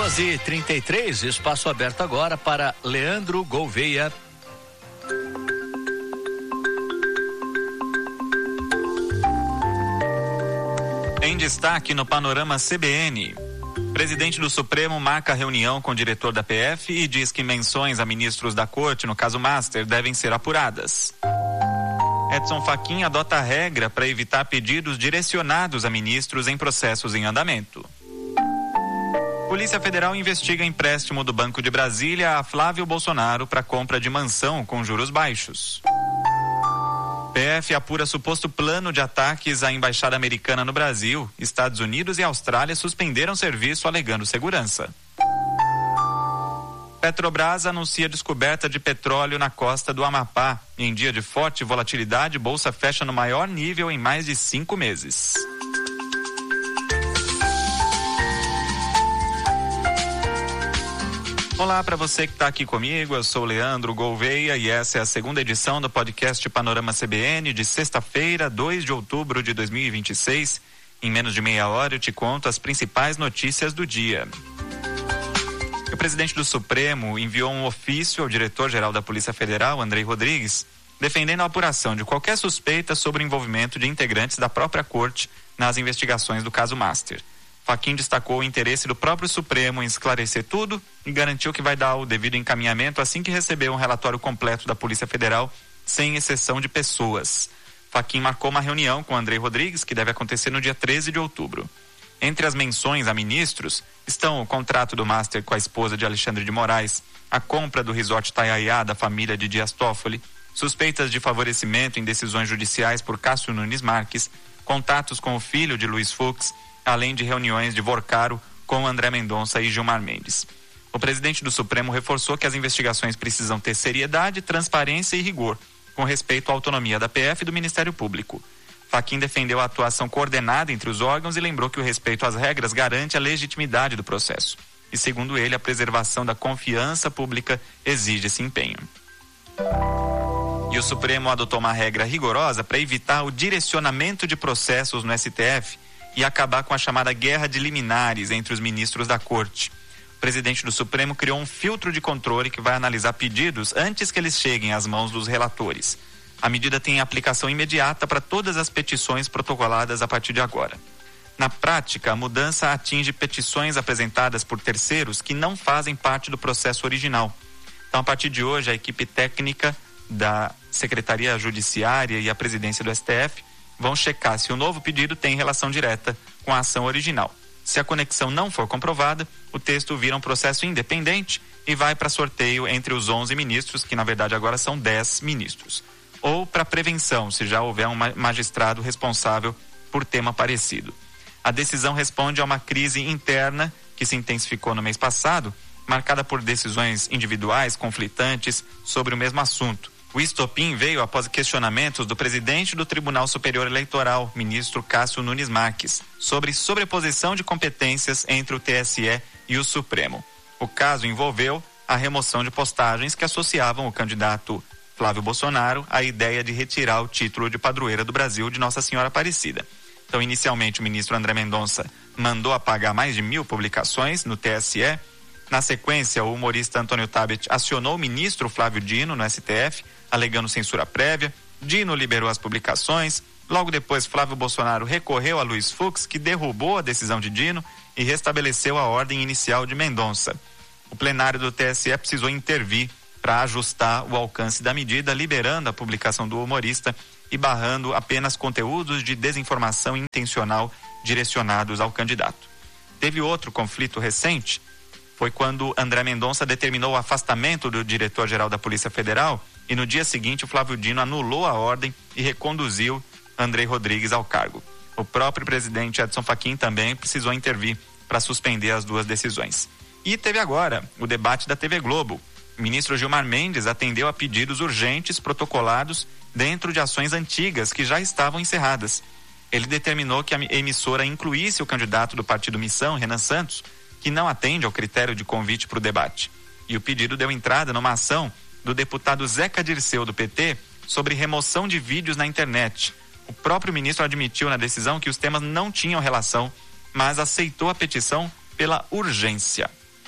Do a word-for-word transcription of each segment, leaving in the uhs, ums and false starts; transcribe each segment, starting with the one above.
onze e trinta e três, espaço aberto agora para Leandro Gouveia. Em destaque no Panorama C B N. Presidente do Supremo marca reunião com o diretor da P F e diz que menções a ministros da Corte no caso Master devem ser apuradas. Edson Fachin adota regra para evitar pedidos direcionados a ministros em processos em andamento. Polícia Federal investiga empréstimo do Banco de Brasília a Flávio Bolsonaro para compra de mansão com juros baixos. P F apura suposto plano de ataques à embaixada americana no Brasil. Estados Unidos e Austrália suspenderam serviço alegando segurança. Petrobras anuncia descoberta de petróleo na costa do Amapá. Em dia de forte volatilidade, bolsa fecha no maior nível em mais de cinco meses. Olá para você que está aqui comigo, eu sou Leandro Gouveia e essa é a segunda edição do podcast Panorama C B N de sexta-feira, dois de outubro de dois mil e vinte e seis. Em menos de meia hora eu te conto as principais notícias do dia. O presidente do Supremo enviou um ofício ao diretor-geral da Polícia Federal, Andrei Rodrigues, defendendo a apuração de qualquer suspeita sobre o envolvimento de integrantes da própria corte nas investigações do caso Master. Fachin destacou o interesse do próprio Supremo em esclarecer tudo e garantiu que vai dar o devido encaminhamento assim que receber um relatório completo da Polícia Federal, sem exceção de pessoas. Fachin marcou uma reunião com Andrei Rodrigues, que deve acontecer no dia treze de outubro. Entre as menções a ministros estão o contrato do Master com a esposa de Alexandre de Moraes, a compra do resort Taiaiá da família de Dias Toffoli, suspeitas de favorecimento em decisões judiciais por Cássio Nunes Marques, contatos com o filho de Luiz Fux, além de reuniões de Vorcaro com André Mendonça e Gilmar Mendes. O presidente do Supremo reforçou que as investigações precisam ter seriedade, transparência e rigor, com respeito à autonomia da P F e do Ministério Público. Fachin defendeu a atuação coordenada entre os órgãos e lembrou que o respeito às regras garante a legitimidade do processo. E, segundo ele, a preservação da confiança pública exige esse empenho. E o Supremo adotou uma regra rigorosa para evitar o direcionamento de processos no S T F e acabar com a chamada guerra de liminares entre os ministros da Corte. O presidente do Supremo criou um filtro de controle que vai analisar pedidos antes que eles cheguem às mãos dos relatores. A medida tem aplicação imediata para todas as petições protocoladas a partir de agora. Na prática, a mudança atinge petições apresentadas por terceiros que não fazem parte do processo original. Então, a partir de hoje, a equipe técnica da Secretaria Judiciária e a presidência do S T F vão checar se o novo pedido tem relação direta com a ação original. Se a conexão não for comprovada, o texto vira um processo independente e vai para sorteio entre os onze ministros, que na verdade agora são dez ministros. Ou para prevenção, se já houver um magistrado responsável por tema parecido. A decisão responde a uma crise interna que se intensificou no mês passado, marcada por decisões individuais conflitantes sobre o mesmo assunto. O estopim veio após questionamentos do presidente do Tribunal Superior Eleitoral, ministro Cássio Nunes Marques, sobre sobreposição de competências entre o T S E e o Supremo. O caso envolveu a remoção de postagens que associavam o candidato Flávio Bolsonaro à ideia de retirar o título de padroeira do Brasil de Nossa Senhora Aparecida. Então, inicialmente, o ministro André Mendonça mandou apagar mais de mil publicações no T S E. Na sequência, o humorista Antônio Tabet acionou o ministro Flávio Dino no S T F, alegando censura prévia. Dino liberou as publicações. Logo depois, Flávio Bolsonaro recorreu a Luiz Fux, que derrubou a decisão de Dino e restabeleceu a ordem inicial de Mendonça. O plenário do T S E precisou intervir para ajustar o alcance da medida, liberando a publicação do humorista e barrando apenas conteúdos de desinformação intencional direcionados ao candidato. Teve outro conflito recente, foi quando André Mendonça determinou o afastamento do diretor-geral da Polícia Federal e no dia seguinte o Flávio Dino anulou a ordem e reconduziu Andrei Rodrigues ao cargo. O próprio presidente Edson Fachin também precisou intervir para suspender as duas decisões. E teve agora o debate da T V Globo. O ministro Gilmar Mendes atendeu a pedidos urgentes protocolados dentro de ações antigas que já estavam encerradas. Ele determinou que a emissora incluísse o candidato do Partido Missão, Renan Santos, que não atende ao critério de convite para o debate. E o pedido deu entrada numa ação do deputado Zeca Dirceu, do P T, sobre remoção de vídeos na internet. O próprio ministro admitiu na decisão que os temas não tinham relação, mas aceitou a petição pela urgência.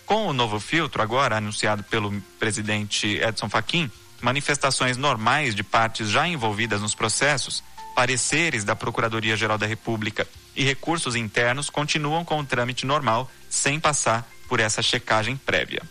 Com o novo filtro, agora anunciado pelo presidente Edson Fachin, manifestações normais de partes já envolvidas nos processos, pareceres da Procuradoria-Geral da República e recursos internos continuam com o trâmite normal, sem passar por essa checagem prévia.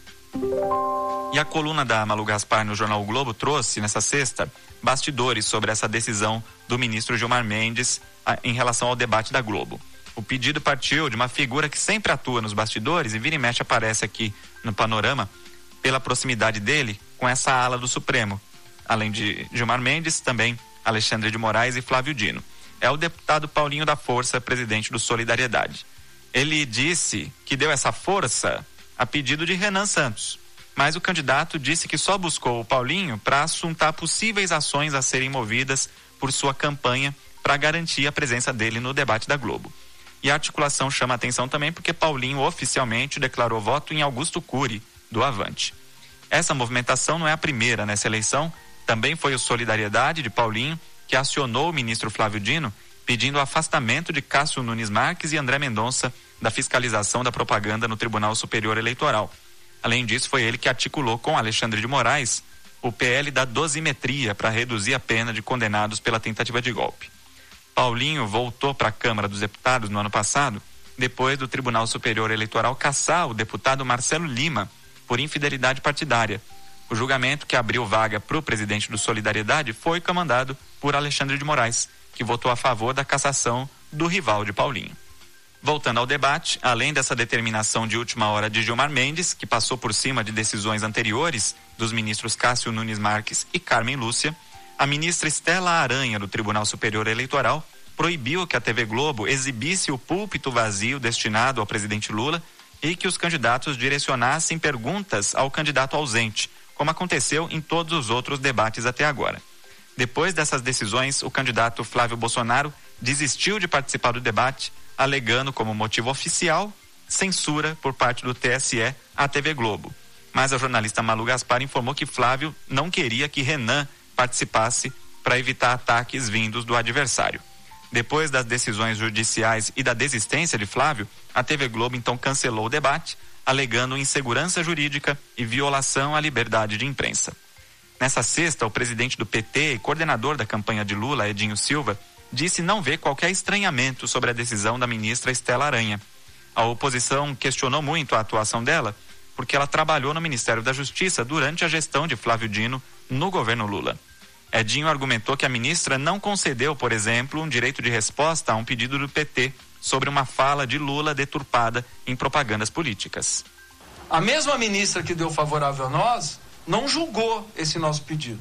E a coluna da Malu Gaspar no jornal O Globo trouxe, nessa sexta, bastidores sobre essa decisão do ministro Gilmar Mendes a, em relação ao debate da Globo. O pedido partiu de uma figura que sempre atua nos bastidores e vira e mexe aparece aqui no panorama pela proximidade dele com essa ala do Supremo. Além de Gilmar Mendes, também Alexandre de Moraes e Flávio Dino. É o deputado Paulinho da Força, presidente do Solidariedade. Ele disse que deu essa força a pedido de Renan Santos, mas o candidato disse que só buscou o Paulinho para assuntar possíveis ações a serem movidas por sua campanha para garantir a presença dele no debate da Globo. E a articulação chama a atenção também porque Paulinho oficialmente declarou voto em Augusto Cury, do Avante. Essa movimentação não é a primeira nessa eleição. Também foi o Solidariedade de Paulinho que acionou o ministro Flávio Dino pedindo o afastamento de Cássio Nunes Marques e André Mendonça da fiscalização da propaganda no Tribunal Superior Eleitoral. Além disso, foi ele que articulou com Alexandre de Moraes o P L da dosimetria para reduzir a pena de condenados pela tentativa de golpe. Paulinho voltou para a Câmara dos Deputados no ano passado, depois do Tribunal Superior Eleitoral cassar o deputado Marcelo Lima por infidelidade partidária. O julgamento que abriu vaga para o presidente do Solidariedade foi comandado por Alexandre de Moraes, que votou a favor da cassação do rival de Paulinho. Voltando ao debate, além dessa determinação de última hora de Gilmar Mendes, que passou por cima de decisões anteriores dos ministros Cássio Nunes Marques e Carmen Lúcia, a ministra Estela Aranha, do Tribunal Superior Eleitoral, proibiu que a T V Globo exibisse o púlpito vazio destinado ao presidente Lula e que os candidatos direcionassem perguntas ao candidato ausente, como aconteceu em todos os outros debates até agora. Depois dessas decisões, o candidato Flávio Bolsonaro desistiu de participar do debate, alegando como motivo oficial censura por parte do T S E à T V Globo. Mas a jornalista Malu Gaspar informou que Flávio não queria que Renan participasse para evitar ataques vindos do adversário. Depois das decisões judiciais e da desistência de Flávio, a T V Globo então cancelou o debate, alegando insegurança jurídica e violação à liberdade de imprensa. Nessa sexta, o presidente do P T e coordenador da campanha de Lula, Edinho Silva, disse não ver qualquer estranhamento sobre a decisão da ministra Estela Aranha. A oposição questionou muito a atuação dela, porque ela trabalhou no Ministério da Justiça durante a gestão de Flávio Dino no governo Lula. Edinho argumentou que a ministra não concedeu, por exemplo, um direito de resposta a um pedido do P T sobre uma fala de Lula deturpada em propagandas políticas. A mesma ministra que deu favorável a nós não julgou esse nosso pedido.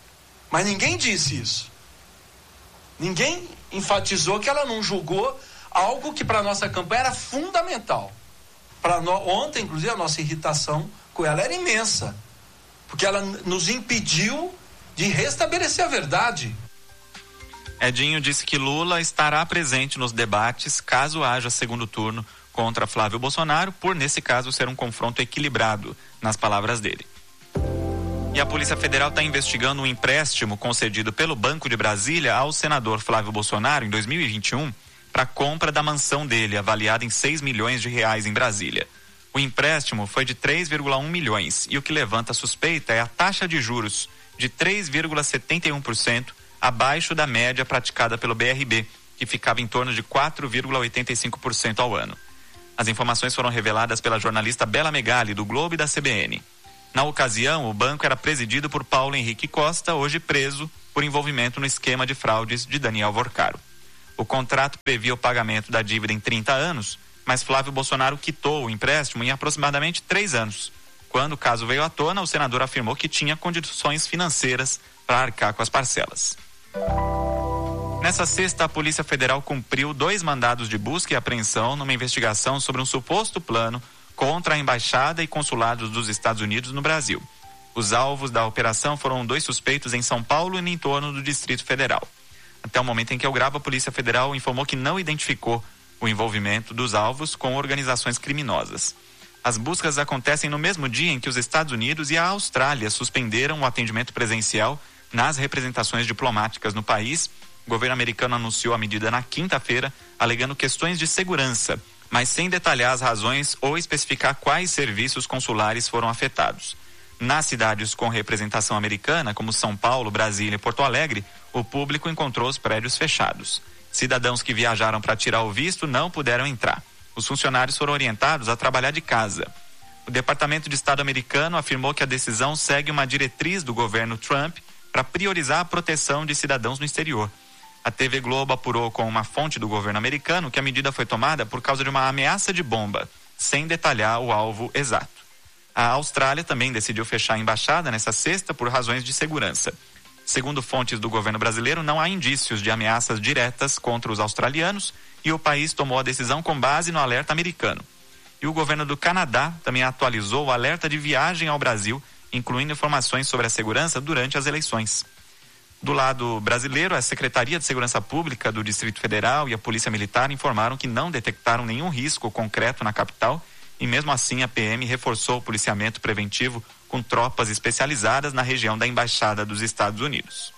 Mas ninguém disse isso. Ninguém enfatizou que ela não julgou algo que para a nossa campanha era fundamental. Para no... Ontem, inclusive, a nossa irritação com ela era imensa. Porque ela nos impediu de restabelecer a verdade. Edinho disse que Lula estará presente nos debates caso haja segundo turno contra Flávio Bolsonaro, por nesse caso ser um confronto equilibrado, nas palavras dele. E a Polícia Federal está investigando um empréstimo concedido pelo Banco de Brasília ao senador Flávio Bolsonaro em dois mil e vinte e um para a compra da mansão dele, avaliada em seis milhões de reais em Brasília. O empréstimo foi de três vírgula um milhões e o que levanta suspeita é a taxa de juros de três vírgula setenta e um por cento abaixo da média praticada pelo B R B, que ficava em torno de quatro vírgula oitenta e cinco por cento ao ano. As informações foram reveladas pela jornalista Bela Megali, do Globo e da C B N. Na ocasião, o banco era presidido por Paulo Henrique Costa, hoje preso por envolvimento no esquema de fraudes de Daniel Vorcaro. O contrato previa o pagamento da dívida em trinta anos, mas Flávio Bolsonaro quitou o empréstimo em aproximadamente três anos. Quando o caso veio à tona, o senador afirmou que tinha condições financeiras para arcar com as parcelas. Nessa sexta, a Polícia Federal cumpriu dois mandados de busca e apreensão numa investigação sobre um suposto plano contra a embaixada e consulados dos Estados Unidos no Brasil. Os alvos da operação foram dois suspeitos em São Paulo e no entorno do Distrito Federal. Até o momento em que eu gravo, a Polícia Federal informou que não identificou o envolvimento dos alvos com organizações criminosas. As buscas acontecem no mesmo dia em que os Estados Unidos e a Austrália suspenderam o atendimento presencial nas representações diplomáticas no país. O governo americano anunciou a medida na quinta-feira, alegando questões de segurança, mas sem detalhar as razões ou especificar quais serviços consulares foram afetados. Nas cidades com representação americana, como São Paulo, Brasília e Porto Alegre, o público encontrou os prédios fechados. Cidadãos que viajaram para tirar o visto não puderam entrar. Os funcionários foram orientados a trabalhar de casa. O Departamento de Estado americano afirmou que a decisão segue uma diretriz do governo Trump para priorizar a proteção de cidadãos no exterior. A T V Globo apurou com uma fonte do governo americano que a medida foi tomada por causa de uma ameaça de bomba, sem detalhar o alvo exato. A Austrália também decidiu fechar a embaixada nessa sexta por razões de segurança. Segundo fontes do governo brasileiro, não há indícios de ameaças diretas contra os australianos e o país tomou a decisão com base no alerta americano. E o governo do Canadá também atualizou o alerta de viagem ao Brasil, incluindo informações sobre a segurança durante as eleições. Do lado brasileiro, a Secretaria de Segurança Pública do Distrito Federal e a Polícia Militar informaram que não detectaram nenhum risco concreto na capital e mesmo assim a P M reforçou o policiamento preventivo com tropas especializadas na região da Embaixada dos Estados Unidos.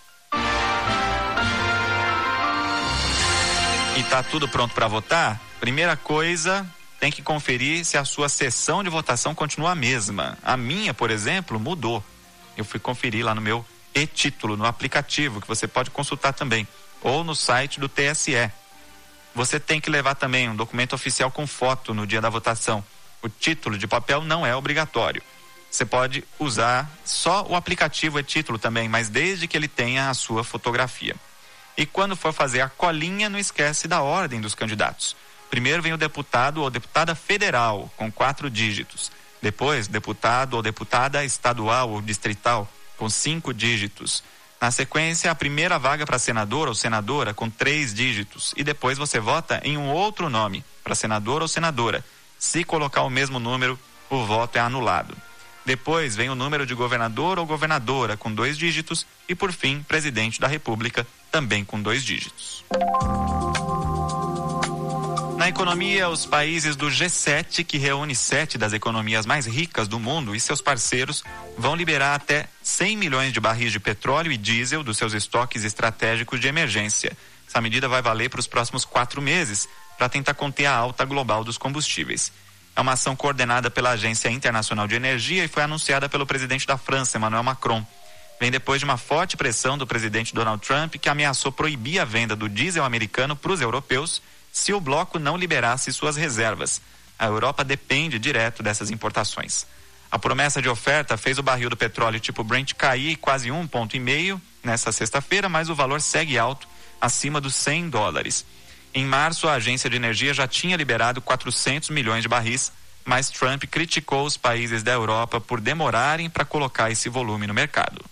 E tá tudo pronto para votar? Primeira coisa, tem que conferir se a sua sessão de votação continua a mesma. A minha, por exemplo, mudou. Eu fui conferir lá no meu e-título, no aplicativo, que você pode consultar também, ou no site do T S E. Você tem que levar também um documento oficial com foto no dia da votação. O título de papel não é obrigatório. Você pode usar só o aplicativo e-título também, mas desde que ele tenha a sua fotografia. E quando for fazer a colinha, não esquece da ordem dos candidatos. Primeiro vem o deputado ou deputada federal, com quatro dígitos. Depois, deputado ou deputada estadual ou distrital, com cinco dígitos. Na sequência, a primeira vaga para senador ou senadora, com três dígitos. E depois você vota em um outro nome, para senador ou senadora. Se colocar o mesmo número, o voto é anulado. Depois vem o número de governador ou governadora, com dois dígitos. E, por fim, presidente da República, também com dois dígitos. Na economia, os países do G sete, que reúne sete das economias mais ricas do mundo, e seus parceiros vão liberar até cem milhões de barris de petróleo e diesel dos seus estoques estratégicos de emergência. Essa medida vai valer para os próximos quatro meses para tentar conter a alta global dos combustíveis. É uma ação coordenada pela Agência Internacional de Energia e foi anunciada pelo presidente da França, Emmanuel Macron. Vem depois de uma forte pressão do presidente Donald Trump, que ameaçou proibir a venda do diesel americano para os europeus se o bloco não liberasse suas reservas. A Europa depende direto dessas importações. A promessa de oferta fez o barril do petróleo tipo Brent cair quase um ponto e meio nessa sexta-feira, mas o valor segue alto, acima dos cem dólares. Em março, a agência de energia já tinha liberado quatrocentos milhões de barris, mas Trump criticou os países da Europa por demorarem para colocar esse volume no mercado.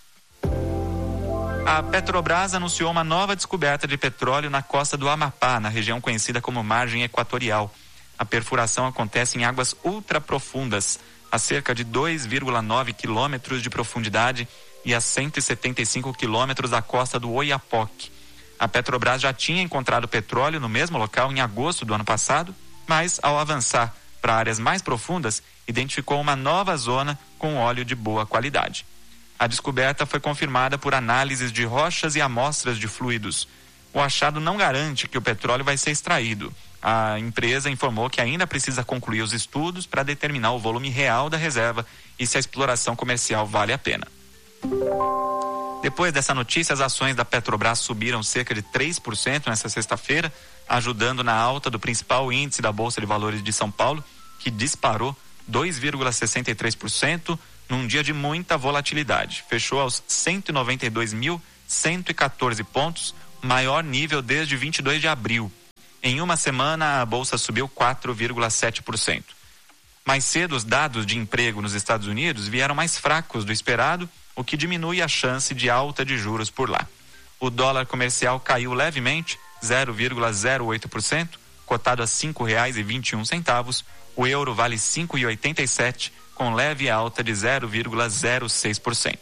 A Petrobras anunciou uma nova descoberta de petróleo na costa do Amapá, na região conhecida como Margem Equatorial. A perfuração acontece em águas ultraprofundas, a cerca de dois vírgula nove quilômetros de profundidade e a cento e setenta e cinco quilômetros da costa do Oiapoque. A Petrobras já tinha encontrado petróleo no mesmo local em agosto do ano passado, mas ao avançar para áreas mais profundas, identificou uma nova zona com óleo de boa qualidade. A descoberta foi confirmada por análises de rochas e amostras de fluidos. O achado não garante que o petróleo vai ser extraído. A empresa informou que ainda precisa concluir os estudos para determinar o volume real da reserva e se a exploração comercial vale a pena. Depois dessa notícia, as ações da Petrobras subiram cerca de três por cento nesta sexta-feira, ajudando na alta do principal índice da Bolsa de Valores de São Paulo, que disparou dois vírgula sessenta e três por cento num dia de muita volatilidade. Fechou aos cento e noventa e dois mil cento e quatorze pontos, maior nível desde vinte e dois de abril. Em uma semana, a Bolsa subiu quatro vírgula sete por cento. Mais cedo, os dados de emprego nos Estados Unidos vieram mais fracos do esperado, o que diminui a chance de alta de juros por lá. O dólar comercial caiu levemente, zero vírgula zero oito por cento, cotado a cinco reais e vinte e um centavos. O euro vale cinco reais e oitenta e sete centavos, com leve alta de zero vírgula zero seis por cento.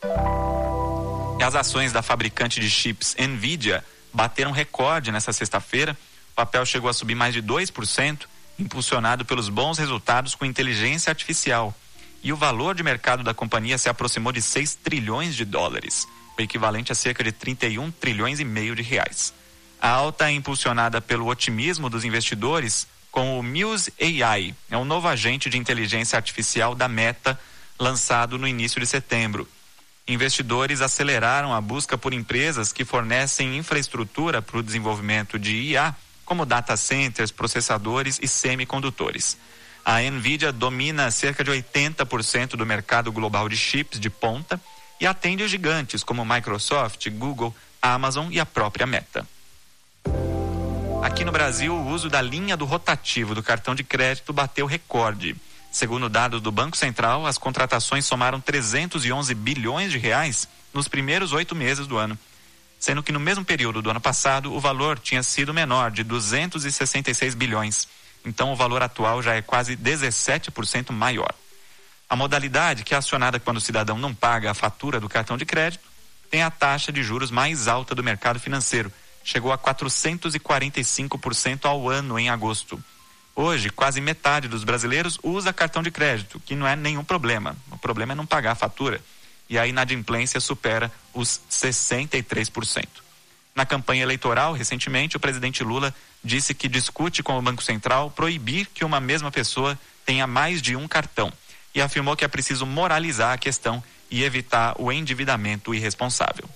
E as ações da fabricante de chips Nvidia bateram recorde nessa sexta-feira. O papel chegou a subir mais de dois por cento, impulsionado pelos bons resultados com inteligência artificial. E o valor de mercado da companhia se aproximou de seis trilhões de dólares, o equivalente a cerca de trinta e um trilhões e meio de reais. A alta é impulsionada pelo otimismo dos investidores com o Muse A I, é um novo agente de inteligência artificial da Meta, lançado no início de setembro. Investidores aceleraram a busca por empresas que fornecem infraestrutura para o desenvolvimento de I A, como data centers, processadores e semicondutores. A Nvidia domina cerca de oitenta por cento do mercado global de chips de ponta e atende os gigantes como Microsoft, Google, Amazon e a própria Meta. Aqui no Brasil, o uso da linha do rotativo do cartão de crédito bateu recorde. Segundo dados do Banco Central, as contratações somaram trezentos e onze bilhões de reais nos primeiros oito meses do ano, sendo que no mesmo período do ano passado o valor tinha sido menor, de duzentos e sessenta e seis bilhões. Então o valor atual já é quase dezessete por cento maior. A modalidade, que é acionada quando o cidadão não paga a fatura do cartão de crédito, tem a taxa de juros mais alta do mercado financeiro. Chegou a quatrocentos e quarenta e cinco por cento ao ano em agosto. Hoje, quase metade dos brasileiros usa cartão de crédito, que não é nenhum problema. O problema é não pagar a fatura. E a inadimplência supera os sessenta e três por cento. Na campanha eleitoral, recentemente, o presidente Lula disse que discute com o Banco Central proibir que uma mesma pessoa tenha mais de um cartão. E afirmou que é preciso moralizar a questão e evitar o endividamento irresponsável.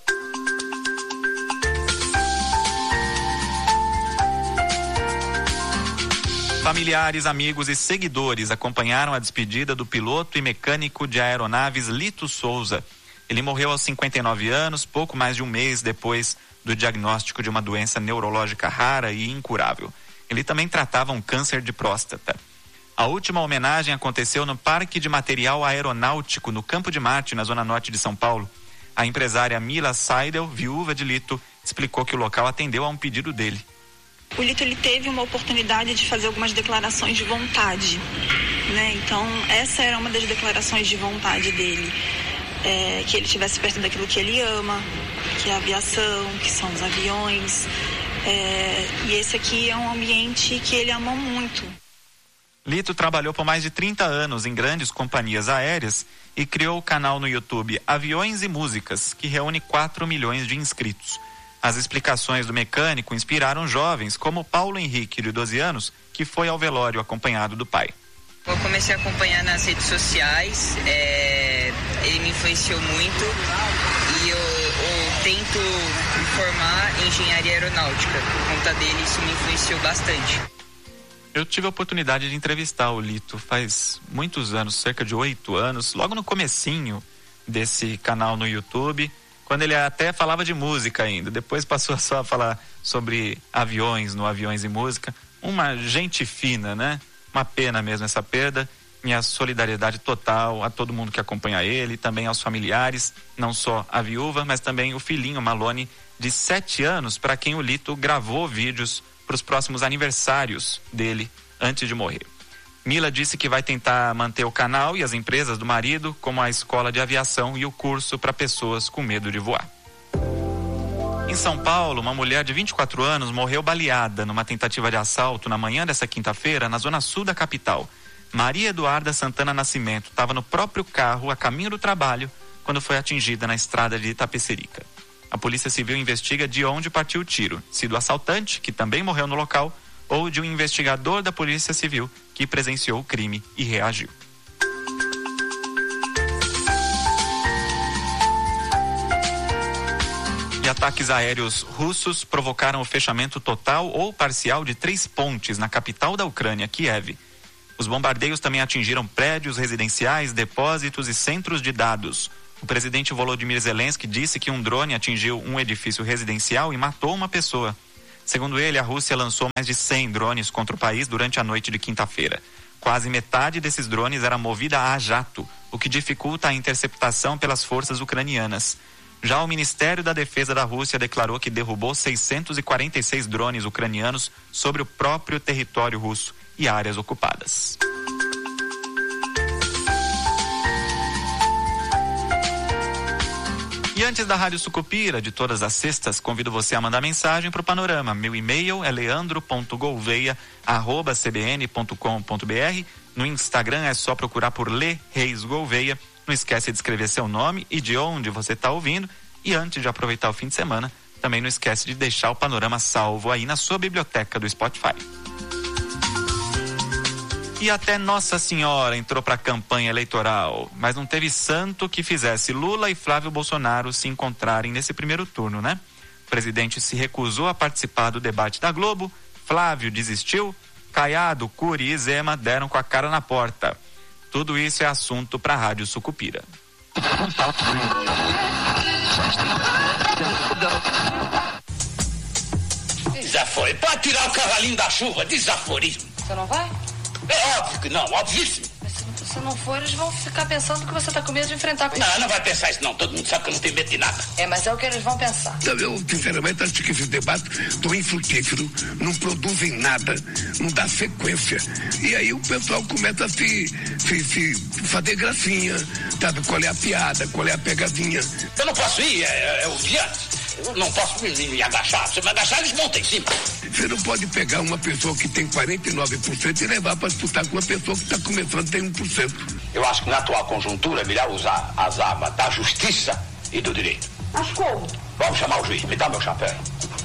Familiares, amigos e seguidores acompanharam a despedida do piloto e mecânico de aeronaves Lito Souza. Ele morreu aos cinquenta e nove anos, pouco mais de um mês depois do diagnóstico de uma doença neurológica rara e incurável. Ele também tratava um câncer de próstata. A última homenagem aconteceu no Parque de Material Aeronáutico, no Campo de Marte, na zona norte de São Paulo. A empresária Mila Seidel, viúva de Lito, explicou que o local atendeu a um pedido dele. O Lito, ele teve uma oportunidade de fazer algumas declarações de vontade, né? Então, essa era uma das declarações de vontade dele, é, que ele estivesse perto daquilo que ele ama, que é a aviação, que são os aviões, é, e esse aqui é um ambiente que ele ama muito. Lito trabalhou por mais de trinta anos em grandes companhias aéreas e criou o canal no YouTube Aviões e Músicas, que reúne quatro milhões de inscritos. As explicações do mecânico inspiraram jovens como Paulo Henrique, de doze anos, que foi ao velório acompanhado do pai. Eu comecei a acompanhar nas redes sociais, é, ele me influenciou muito e eu, eu tento me formar em engenharia aeronáutica. Por conta dele, isso me influenciou bastante. Eu tive a oportunidade de entrevistar o Lito faz muitos anos, cerca de oito anos, logo no comecinho desse canal no YouTube, quando ele até falava de música ainda. Depois passou só a falar sobre aviões, no Aviões e Música. Uma gente fina, né? Uma pena mesmo essa perda. Minha solidariedade total a todo mundo que acompanha ele, também aos familiares, não só a viúva, mas também o filhinho Malone, de sete anos, para quem o Lito gravou vídeos para os próximos aniversários dele antes de morrer. Mila disse que vai tentar manter o canal e as empresas do marido, como a escola de aviação e o curso para pessoas com medo de voar. Em São Paulo, uma mulher de vinte e quatro anos morreu baleada numa tentativa de assalto na manhã dessa quinta-feira, na zona sul da capital. Maria Eduarda Santana Nascimento estava no próprio carro a caminho do trabalho quando foi atingida na estrada de Itapecerica. A Polícia Civil investiga de onde partiu o tiro, se do assaltante, que também morreu no local, ou de um investigador da Polícia Civil que presenciou o crime e reagiu. E ataques aéreos russos provocaram o fechamento total ou parcial de três pontes na capital da Ucrânia, Kiev. Os bombardeios também atingiram prédios residenciais, depósitos e centros de dados. O presidente Volodymyr Zelensky disse que um drone atingiu um edifício residencial e matou uma pessoa. Segundo ele, a Rússia lançou mais de cem drones contra o país durante a noite de quinta-feira. Quase metade desses drones era movida a jato, o que dificulta a interceptação pelas forças ucranianas. Já o Ministério da Defesa da Rússia declarou que derrubou seiscentos e quarenta e seis drones ucranianos sobre o próprio território russo e áreas ocupadas. E antes da Rádio Sucupira, de todas as sextas, convido você a mandar mensagem para o Panorama. Meu e-mail é leandro ponto gouveia arroba c b n ponto com ponto b r. No Instagram é só procurar por Lê Reis Gouveia. Não esquece de escrever seu nome e de onde você está ouvindo. E antes de aproveitar o fim de semana, também não esquece de deixar o Panorama salvo aí na sua biblioteca do Spotify. E até Nossa Senhora entrou para a campanha eleitoral, mas não teve santo que fizesse Lula e Flávio Bolsonaro se encontrarem nesse primeiro turno, né? O presidente se recusou a participar do debate da Globo, Flávio desistiu, Caiado, Cury e Zema deram com a cara na porta. Tudo isso é assunto para a Rádio Sucupira. Desaforo. Pode tirar o cavalinho da chuva, desaforismo. Você não vai? É óbvio que não, óbvio. Mas se não, se não for, eles vão ficar pensando que você tá com medo de enfrentar com Não, não vai pensar isso não, todo mundo sabe que eu não tenho medo de nada. É, mas é o que eles vão pensar. Não, eu, sinceramente, acho que esse debate tão infrutífero, não produzem nada, não dá sequência. E aí o pessoal começa a se, se, se fazer gracinha, sabe? Qual é a piada, qual é a pegadinha. Eu não posso ir, é, é o diante. Eu não posso me, me agachar. Se eu me agachar, eles montam em cima. Você não pode pegar uma pessoa que tem quarenta e nove por cento e levar para disputar com uma pessoa que está começando a ter um por cento. Eu acho que na atual conjuntura é melhor usar as armas da justiça e do direito. Mas como? Vamos chamar o juiz, me dá meu chapéu.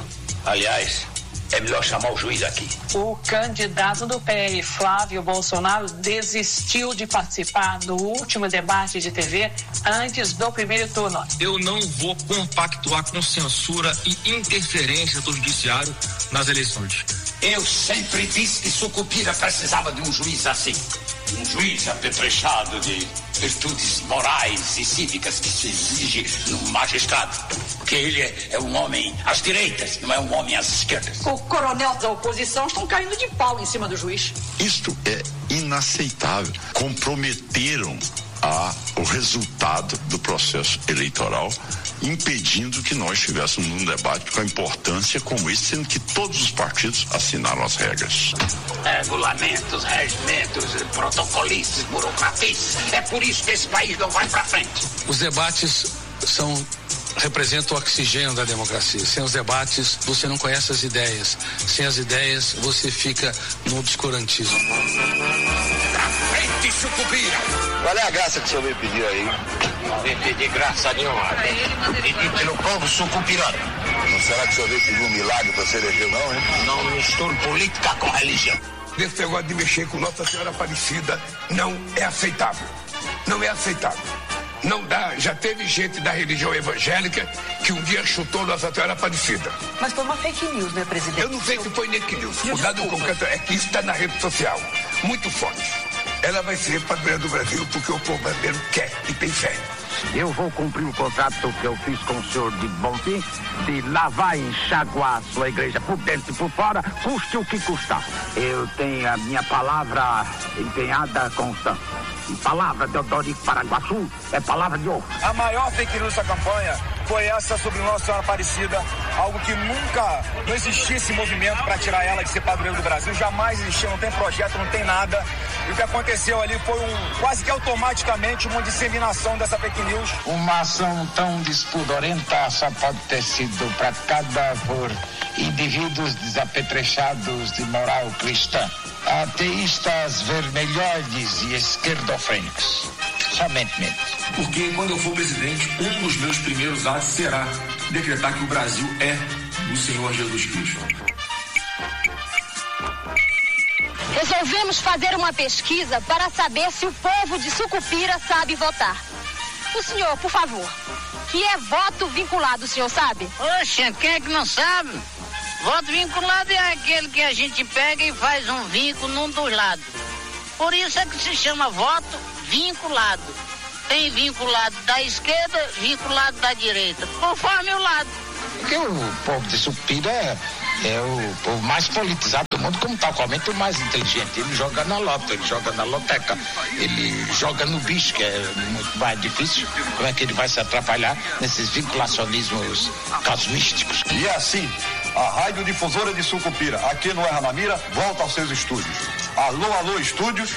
Aliás, é melhor chamar o juiz aqui. O candidato do P L, Flávio Bolsonaro, desistiu de participar do último debate de T V antes do primeiro turno. Eu não vou compactuar com censura e interferência do judiciário nas eleições. Eu sempre disse que Sucupira precisava de um juiz assim. Um juiz apetrechado de virtudes morais e cívicas que se exige num magistrado. Porque ele é, é um homem às direitas, não é um homem às esquerdas. O coronel da oposição estão caindo de pau em cima do juiz. Isto é inaceitável. Comprometeram a, o resultado do processo eleitoral, impedindo que nós estivéssemos num debate com a importância como esse, sendo que todos os partidos assinaram as regras. Regulamentos, regimentos, protocolistas, burocratistas. É por isso que esse país não vai pra frente. Os debates são representam o oxigênio da democracia. Sem os debates, você não conhece as ideias. Sem as ideias, você fica no obscurantismo. Pra frente, Sucupira! Qual é a graça que o senhor veio pedir aí? Não veio pedir graça nenhuma. Pedir pelo povo sucupirano. Não será que o senhor veio pedir um milagre para se eleger, não, hein? Não misture política com religião. Esse negócio de mexer com Nossa Senhora Aparecida não é aceitável. Não é aceitável. Não dá, já teve gente da religião evangélica que um dia chutou Nossa Senhora Aparecida. Mas foi uma fake news, né, presidente? Eu não sei se foi fake news. O dado concreto é que isso está na rede social, muito forte. Ela vai ser padroeira do Brasil porque o povo brasileiro quer e tem fé. Eu vou cumprir o contrato que eu fiz com o senhor de Bonfim de lavar e enxaguar a sua igreja por dentro e por fora, custe o que custar. Eu tenho a minha palavra empenhada constante. E palavra de Odorico Paraguaçu é palavra de ouro. A maior fake news da campanha foi essa sobre Nossa Senhora Aparecida, algo que nunca, não existia esse movimento para tirar ela de ser padroeira do Brasil, jamais existiu, não tem projeto, não tem nada. E o que aconteceu ali foi um, quase que automaticamente uma disseminação dessa fake news. Uma ação tão despudorenta só pode ter sido praticada por indivíduos desapetrechados de moral cristã. Ateístas vermelhoides e esquerdofrênicos. Somente menos. Porque quando eu for presidente, um dos meus primeiros atos será decretar que o Brasil é do Senhor Jesus Cristo. Resolvemos fazer uma pesquisa para saber se o povo de Sucupira sabe votar. O senhor, por favor, que é voto vinculado, o senhor sabe? Oxe, quem é que não sabe? Voto vinculado é aquele que a gente pega e faz um vínculo num dos lados. Por isso é que se chama voto vinculado. Tem vinculado da esquerda, vinculado da direita, conforme o lado. Porque o povo de Sucupira é, é o povo mais politizado do mundo, como tal, atualmente o mais inteligente. Ele joga na lota, ele joga na loteca, ele joga no bicho, que é muito mais difícil. Como é que ele vai se atrapalhar nesses vinculacionismos casuísticos? E assim, a Rádio Difusora de Sucupira, aqui no Erra na Mira, volta aos seus estúdios. Alô, alô, estúdios.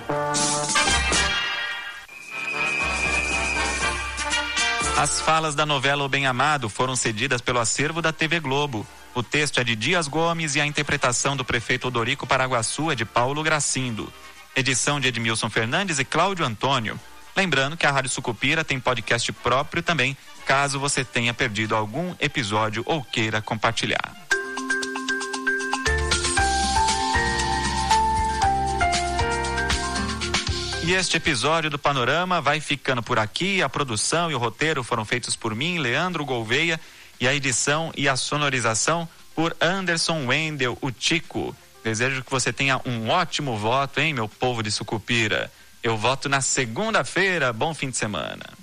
As falas da novela O Bem Amado foram cedidas pelo acervo da T V Globo. O texto é de Dias Gomes e a interpretação do prefeito Odorico Paraguaçu é de Paulo Gracindo. Edição de Edmilson Fernandes e Cláudio Antônio. Lembrando que a Rádio Sucupira tem podcast próprio também, caso você tenha perdido algum episódio ou queira compartilhar. E este episódio do Panorama vai ficando por aqui. A produção e o roteiro foram feitos por mim, Leandro Gouveia, e a edição e a sonorização por Anderson Wendel, o Tico. Desejo que você tenha um ótimo voto, hein, meu povo de Sucupira. Eu voto na segunda-feira. Bom fim de semana.